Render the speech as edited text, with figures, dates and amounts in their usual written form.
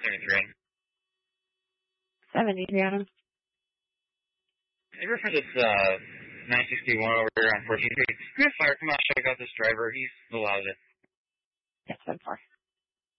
73. 73 on him. Hey, reference is 961 over here on 14th Street. Good fire. Come out, check out this driver. He's allowed it. Yes, 7-4.